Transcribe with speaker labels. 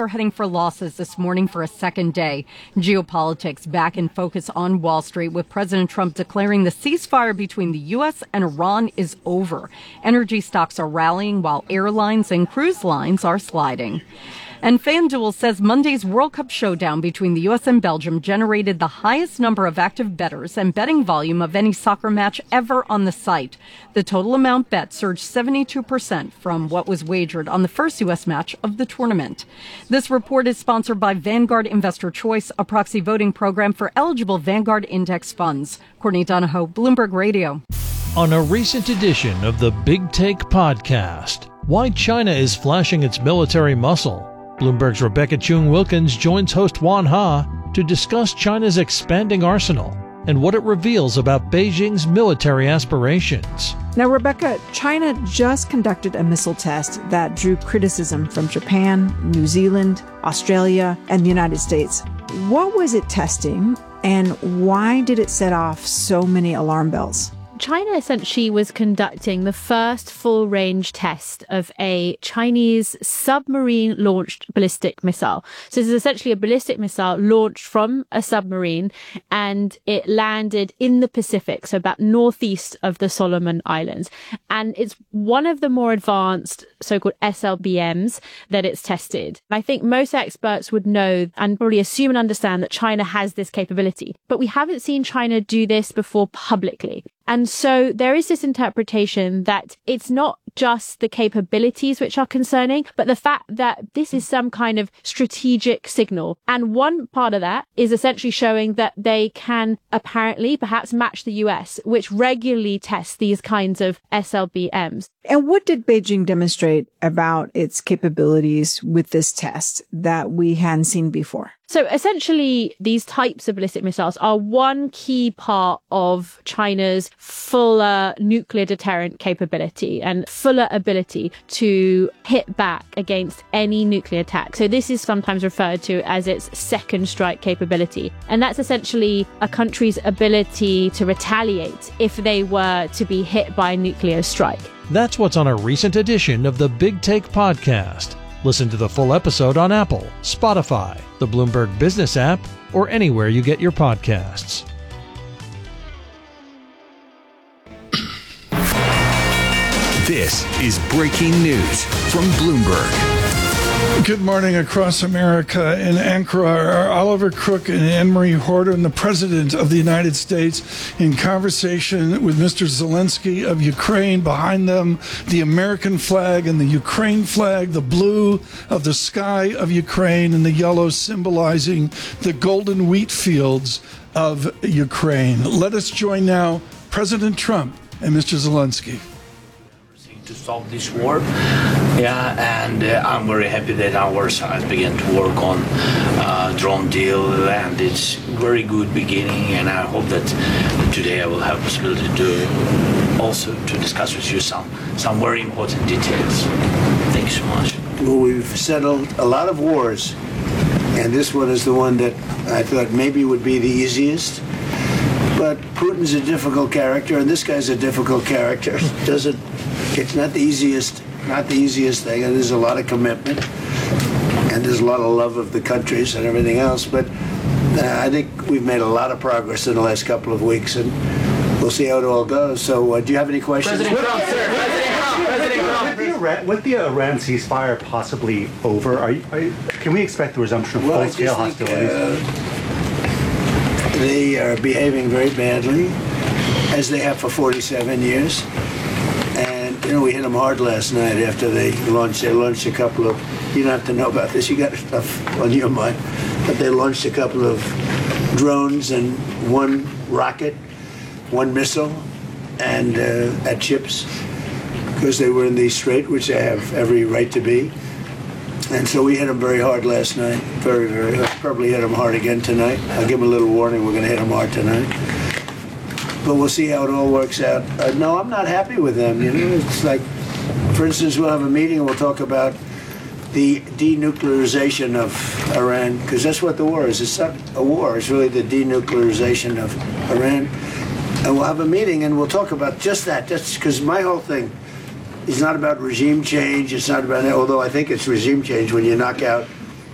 Speaker 1: are heading for losses this morning for a second day. Geopolitics back in focus on Wall Street, with President Trump declaring the ceasefire between the U.S. and Iran is over. Energy stocks are rallying while airlines and cruise lines are sliding. And FanDuel says Monday's World Cup showdown between the U.S. and Belgium generated the highest number of active bettors and betting volume of any soccer match ever on the site. The total amount bet surged 72% from what was wagered on the first U.S. match of the tournament. This report is sponsored by Vanguard Investor Choice, a proxy voting program for eligible Vanguard Index funds. Courtney Donahoe, Bloomberg Radio.
Speaker 2: On a recent edition of the Big Take podcast, why China is flashing its military muscle. Bloomberg's Rebecca Chung-Wilkins joins host Juan Ha to discuss China's expanding arsenal and what it reveals about Beijing's military aspirations.
Speaker 3: Now, Rebecca, China just conducted a missile test that drew criticism from Japan, New Zealand, Australia, and the United States. What was it testing, and why did it set off so many alarm bells?
Speaker 4: China essentially was conducting the first full-range test of a Chinese submarine-launched ballistic missile. So this is essentially a ballistic missile launched from a submarine, and it landed in the Pacific, so about northeast of the Solomon Islands. And it's one of the more advanced so-called SLBMs that it's tested. I think most experts would know and probably assume and understand that China has this capability. But we haven't seen China do this before publicly. And so there is this interpretation that it's not just the capabilities which are concerning, but the fact that this is some kind of strategic signal. And one part of that is essentially showing that they can apparently perhaps match the US, which regularly tests these kinds of SLBMs.
Speaker 3: And what did Beijing demonstrate about its capabilities with this test that we hadn't seen before?
Speaker 4: So essentially, these types of ballistic missiles are one key part of China's fuller nuclear deterrent capability and fuller ability to hit back against any nuclear attack. So this is sometimes referred to as its second strike capability. And that's essentially a country's ability to retaliate if they were to be hit by a nuclear strike.
Speaker 2: That's what's on a recent edition of the Big Take podcast. Listen to the full episode on Apple, Spotify, the Bloomberg Business app, or anywhere you get your podcasts.
Speaker 5: This is breaking news from Bloomberg.
Speaker 6: Good morning across America. In Ankara are Oliver Crook and Anne-Marie Horton, the President of the United States, in conversation with Mr. Zelensky of Ukraine. Behind them, the American flag and the Ukraine flag, the blue of the sky of Ukraine and the yellow symbolizing the golden wheat fields of Ukraine. Let us join now President Trump and Mr. Zelensky.
Speaker 7: To stop this war, and I'm very happy that our side began to work on drone deal, and it's very good beginning, and I hope that today I will have possibility to also to discuss with you some very important details. Thank you so much.
Speaker 8: Well, we've settled a lot of wars, and this one is the one that I thought maybe would be the easiest. But Putin's a difficult character, and this guy's a difficult character. It's not the easiest thing, and there's a lot of commitment, and there's a lot of love of the countries and everything else. But I think we've made a lot of progress in the last couple of weeks, and we'll see how it all goes. So, do you have any questions?
Speaker 9: President Trump, sir. President Trump. With the Iran ceasefire possibly over, can we expect the resumption of full-scale hostilities?
Speaker 8: They are behaving very badly, as they have for 47 years. And, we hit them hard last night after they launched a couple of, you don't have to know about this, you got stuff on your mind, but they launched a couple of drones and one rocket, one missile, and at ships, because they were in the strait, which they have every right to be. And so we hit them very hard last night, very, very hard. Probably hit them hard again tonight. I'll give them a little warning, we're going to hit them hard tonight. But we'll see how it all works out. No, I'm not happy with them. It's like, for instance, we'll have a meeting and we'll talk about the denuclearization of Iran, because that's what the war is. It's not a war, it's really the denuclearization of Iran. And we'll have a meeting and we'll talk about just that. That's because my whole thing is not about regime change. It's not about, although I think it's regime change when you knock out